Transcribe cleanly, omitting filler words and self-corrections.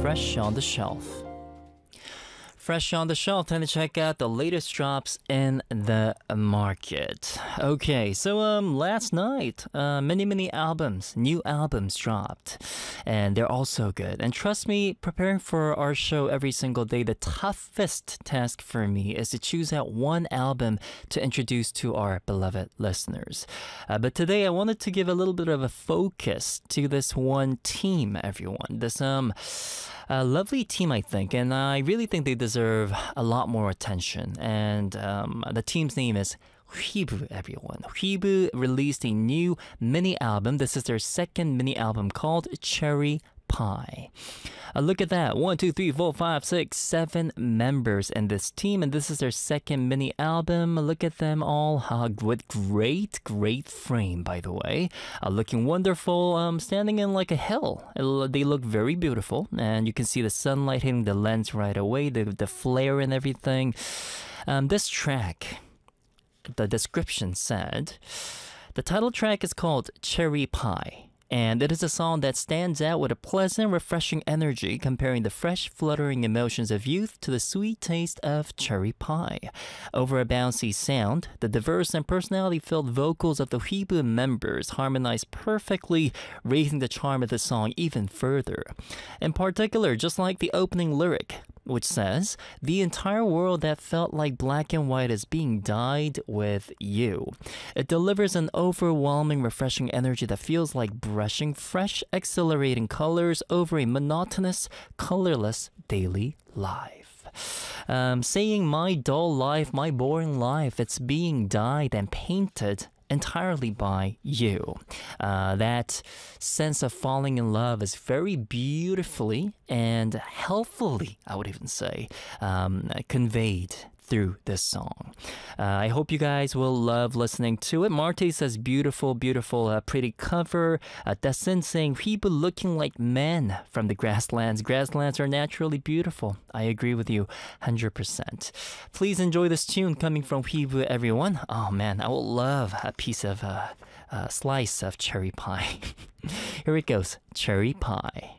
Fresh on the Shelf. Fresh on the Shelf, time to check out the latest drops in the market. Okay, so last night, many new albums dropped, and they're all so good. And trust me, preparing for our show every single day, the toughest task for me is to choose out one album to introduce to our beloved listeners. But today, I wanted to give a little bit of a focus to this one team, everyone. This a lovely team, I think, and I really think they deserve a lot more attention. And the team's name is Hwibu, everyone. Hwibu released a new mini album. This is their second mini album called Cherry Pie. Look at that. 1, 2, 3, 4, 5, 6, 7 members in this team, and this is their second mini album. Look at them all with great frame, by the way. Looking wonderful, standing in like a hill. They look very beautiful, and you can see the sunlight hitting the lens right away, the flare and everything. This track, the description said, the title track is called Cherry Pie. And it is a song that stands out with a pleasant, refreshing energy, comparing the fresh, fluttering emotions of youth to the sweet taste of cherry pie. Over a bouncy sound, the diverse and personality-filled vocals of the Hwibu members harmonize perfectly, raising the charm of the song even further. In particular, just like the opening lyric, which says, "The entire world that felt like black and white is being dyed with you." It delivers an overwhelming, refreshing energy that feels like brushing fresh, exhilarating colors over a monotonous, colorless daily life. Saying my dull life, my boring life, it's being dyed and painted entirely by you. That sense of falling in love is very beautifully and helpfully, I would even say, conveyed through this song. I hope you guys will love listening to it. Marte says beautiful, pretty cover. Dasin saying Hwibu looking like men from the grasslands. Grasslands are naturally beautiful. I agree with you 100%. Please enjoy this tune coming from Hwibu, everyone. Oh man, I will love a piece of slice of cherry pie. Here it goes, Cherry Pie.